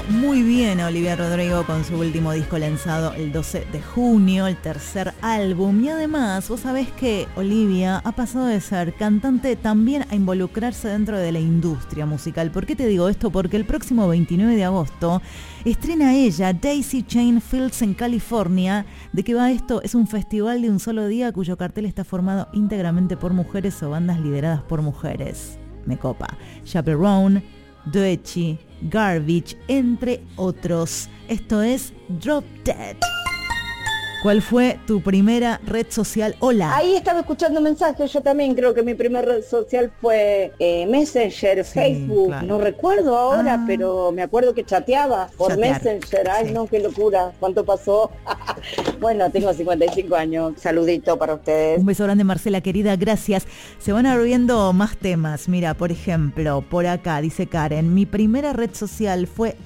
muy bien a Olivia Rodrigo con su último disco lanzado el 12 de junio, el tercer álbum. Y además, vos sabés que Olivia ha pasado de ser cantante también a involucrarse dentro de la industria musical. ¿Por qué te digo esto? Porque el próximo 29 de agosto estrena ella Daisy Chain Fields en California. ¿De qué va esto? Es un festival de un solo día cuyo cartel está formado íntegramente por mujeres o bandas lideradas por mujeres. Me copa. Chaperone, Doechii, Garbage, entre otros. Esto es Drop Dead. ¿Cuál fue tu primera red social? Hola. Ahí estaba escuchando mensajes, yo también creo que mi primera red social fue Messenger, sí, Facebook, claro. No recuerdo ahora, pero me acuerdo que chateaba por Messenger. Ay, sí. No, qué locura, ¿cuánto pasó? Bueno, tengo 55 años, saludito para ustedes. Un beso grande, Marcela, querida, gracias. Se van abriendo más temas. Mira, por ejemplo, por acá, dice Karen, mi primera red social fue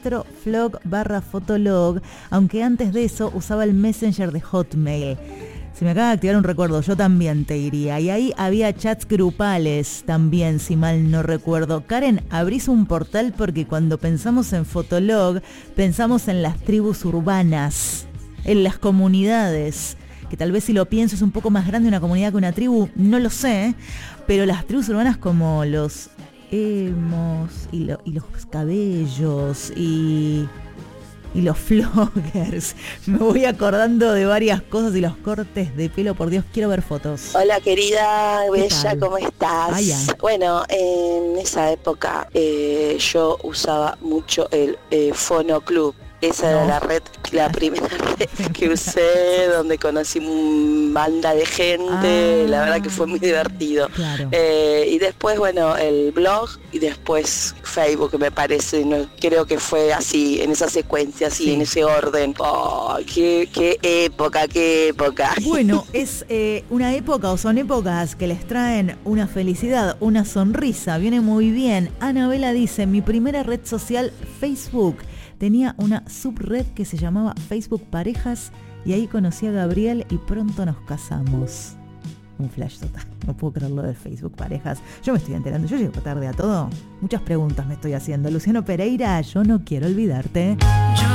Metroflog/Fotolog, aunque antes de eso usaba el Messenger de Hotmail. Se me acaba de activar un recuerdo, yo también te iría. Y ahí había chats grupales también, si mal no recuerdo. Karen, abrís un portal porque cuando pensamos en Fotolog, pensamos en las tribus urbanas, en las comunidades, que tal vez si lo pienso es un poco más grande una comunidad que una tribu, no lo sé, pero las tribus urbanas como los emos y los cabellos y los floggers. Me voy acordando de varias cosas y los cortes de pelo. Por Dios, quiero ver fotos. Hola, querida, bella, ¿cómo estás? Vaya. Bueno, en esa época yo usaba mucho el Fono Club. Esa era la primera red que usé, donde conocí banda de gente, la verdad que fue muy divertido. Claro. Y después, bueno, el blog y después Facebook, me parece, no, creo que fue así, en esa secuencia, así, sí. En ese orden. ¡Oh, qué época, qué época! Bueno, es una época, o son épocas que les traen una felicidad, una sonrisa, viene muy bien. Anabela dice, mi primera red social, Facebook. Tenía una subred que se llamaba Facebook Parejas y ahí conocí a Gabriel y pronto nos casamos. Un flash total, no puedo creer lo de Facebook Parejas. Yo me estoy enterando, yo llego tarde a todo. Muchas preguntas me estoy haciendo. Luciano Pereira, yo no quiero olvidarte.